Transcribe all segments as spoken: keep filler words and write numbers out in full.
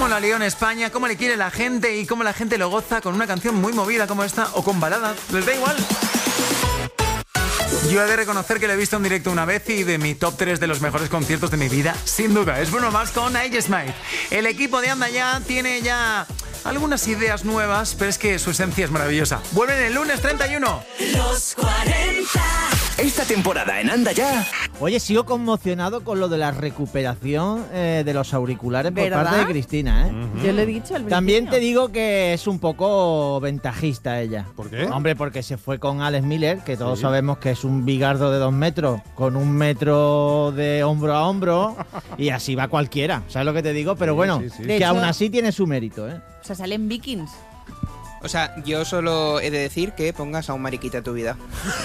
cómo la lió en España, cómo le quiere la gente y cómo la gente lo goza con una canción muy movida como esta o con baladas. Les da igual. Yo he de reconocer que lo he visto en directo una vez y de mi top tres de los mejores conciertos de mi vida, sin duda. Es Bruno Mars con I Just Might. El equipo de Anda Ya tiene ya algunas ideas nuevas, pero es que su esencia es maravillosa. Vuelven el lunes treinta y uno. Los cuarenta. Esta temporada en Anda Ya. Oye, sigo conmocionado con lo de la recuperación eh, de los auriculares por ¿verdad? parte de Cristina, ¿eh? Uh-huh. Yo le he dicho al También vecino. te digo que es un poco ventajista ella. ¿Por qué? Hombre, porque se fue con Alex Miller, que todos Sí. sabemos que es un bigardo de dos metros, con un metro de hombro a hombro, y así va cualquiera, ¿sabes lo que te digo? Pero Sí, bueno, sí, sí. que De hecho- aún así tiene su mérito, ¿eh? O sea, salen vikings. O sea, yo solo he de decir que pongas a un mariquita a tu vida.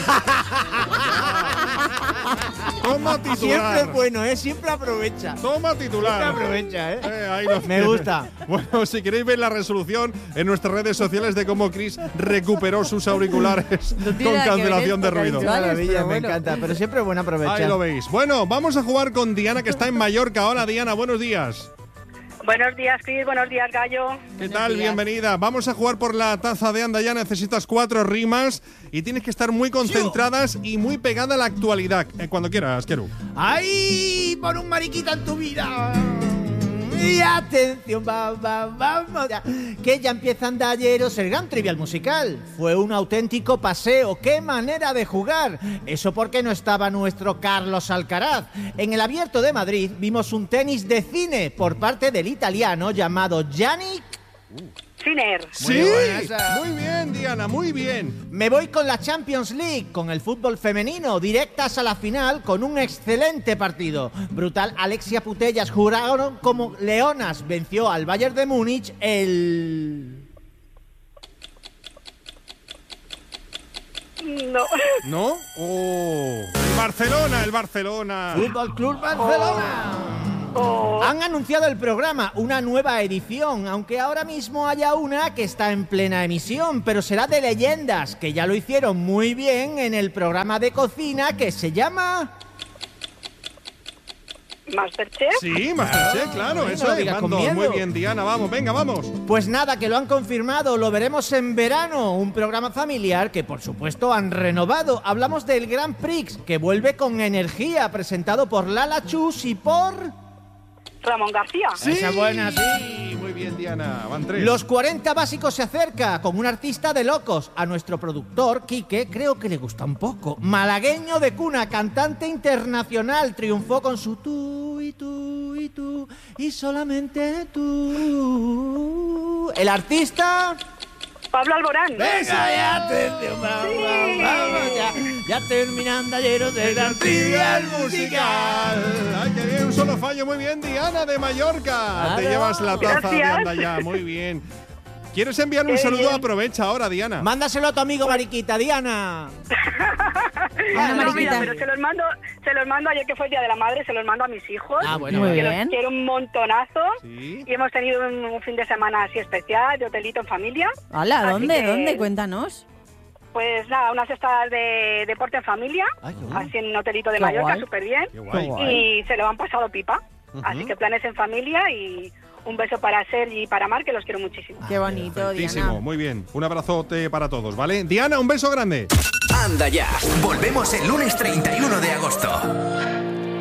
Toma Siempre titular. es bueno, ¿eh? Siempre aprovecha. Toma Siempre titular. aprovecha, ¿eh? Eh, ahí lo Me tienes. gusta. Bueno, si queréis ver la resolución en nuestras redes sociales de cómo Chris recuperó sus auriculares No con tiene nada que cancelación de ver, ruido. Qué Vale, maravilla, pero me bueno. encanta. Pero siempre es bueno aprovechar. Ahí lo veis. Bueno, vamos a jugar con Diana, que está en Mallorca. Hola, Diana, buenos días. Buenos días, Cris. Buenos días, Gallo. ¿Qué Buenos tal? días. Bienvenida. Vamos a jugar por la taza de Anda Ya. Necesitas cuatro rimas y tienes que estar muy concentradas y muy pegada a la actualidad. Eh, cuando quieras, Keru. ¡Ay! ¡Pon un mariquita en tu vida! Y atención, va, va, vamos ya, que ya empieza Andalleros, el gran trivial musical. Fue un auténtico paseo, qué manera de jugar. Eso porque no estaba nuestro Carlos Alcaraz. En el Abierto de Madrid vimos un tenis de cine por parte del italiano llamado Yannick. Sinner. Sí, buena esa. muy bien, Diana, muy bien. Me voy con la Champions League, con el fútbol femenino, directas a la final con un excelente partido. Brutal, Alexia Putellas juraron como leonas, venció al Bayern de Múnich el... No. ¿No? Oh, el Barcelona, el Barcelona. Fútbol Club Barcelona. Oh. Han anunciado el programa, una nueva edición, aunque ahora mismo haya una que está en plena emisión, pero será de leyendas, que ya lo hicieron muy bien en el programa de cocina que se llama... Masterchef. Sí, Masterchef, claro, no eso lo es. digas con Mando. miedo. Muy bien, Diana, vamos, venga, vamos. Pues nada, que lo han confirmado, lo veremos en verano, un programa familiar que por supuesto han renovado. Hablamos del Grand Prix, que vuelve con energía, presentado por Lala Chus y por... Ramón García. Esa buena, sí. Muy bien, Diana, van tres. Los cuarenta básicos se acerca con un artista de locos. A nuestro productor, Quique, creo que le gusta un poco. Malagueño de cuna, cantante internacional, triunfó con su tú y tú y tú y solamente tú. El artista... Pablo Alborán. Venga, ya, atención, vamos, vamos, vamos, ya, ya terminando ayeros el gran trivial musical. Ay, qué bien, un solo fallo. Muy bien, Diana de Mallorca. Claro. Te llevas la taza de Gracias. Anda Ya, muy bien. ¿Quieres enviar un Qué saludo? bien. Aprovecha ahora, Diana. Mándaselo a tu amigo Mariquita, Diana. Ana No, Mariquita. mira, pero se los mando, se los mando ayer que fue el Día de la Madre, se los mando a mis hijos. Ah, bueno, Muy vale. que bien. los quiero un montonazo. Sí. Y hemos tenido un, un fin de semana así especial, de hotelito en familia. Hola, Así ¿dónde? que- ¿Dónde? Cuéntanos. Pues nada, unas estadas de deporte en familia, Ay, qué bueno. así en un hotelito de Qué Mallorca, guay. súper bien. Qué guay. Qué guay. Y se lo han pasado pipa. Así que planes en familia y un beso para Sergi y para Mar, que los quiero muchísimo. Qué bonito, Perfectísimo, Diana. muy bien. Un abrazote para todos, ¿vale? Diana, un beso grande. Anda Ya. Volvemos el lunes treinta y uno de agosto.